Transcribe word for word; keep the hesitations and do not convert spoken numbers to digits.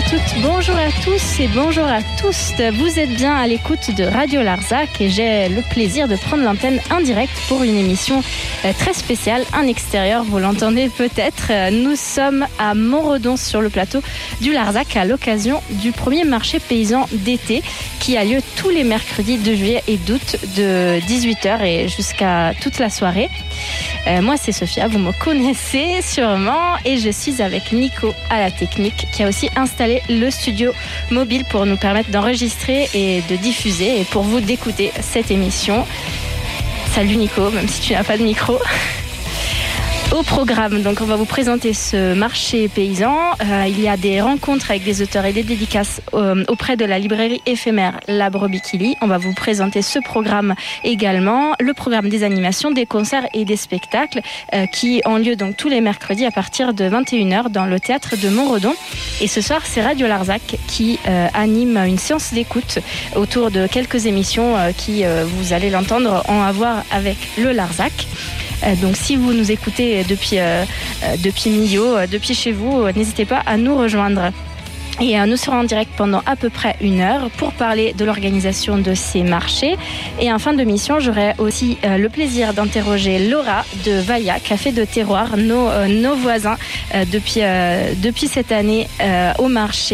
toutes, bonjour à tous et bonjour à tous. Vous êtes bien à l'écoute de Radio Larzac et j'ai le plaisir de prendre l'antenne en direct pour une émission très spéciale, en extérieur, vous l'entendez peut-être. Nous sommes à Montredon sur le plateau du Larzac à l'occasion du premier marché paysan d'été qui a lieu tous les mercredis de juillet et d'août de dix-huit heures et jusqu'à toute la soirée. Euh, moi c'est Sophia, vous me connaissez sûrement et je suis avec Nico à la technique qui a aussi installé le studio mobile pour nous permettre d'enregistrer et de diffuser et pour vous d'écouter cette émission. Salut Nico, même si tu n'as pas de micro. Au programme, donc on va vous présenter ce marché paysan. Euh, il y a des rencontres avec des auteurs et des dédicaces euh, auprès de la librairie éphémère La Brebis qui lit. On va vous présenter ce programme également, le programme des animations, des concerts et des spectacles euh, qui ont lieu donc tous les mercredis à partir de vingt et une heures dans le théâtre de Montredon. Et ce soir, c'est Radio Larzac qui euh, anime une séance d'écoute autour de quelques émissions euh, qui, euh, vous allez l'entendre, ont à voir avec le Larzac. Euh, donc si vous nous écoutez depuis, euh, euh, depuis Millau, euh, depuis chez vous, euh, n'hésitez pas à nous rejoindre. Et euh, nous serons en direct pendant à peu près une heure pour parler de l'organisation de ces marchés. Et en fin de mission, j'aurai aussi euh, le plaisir d'interroger Laura de Vailla, Café de Terroir, nos, euh, nos voisins euh, depuis, euh, depuis cette année euh, au marché.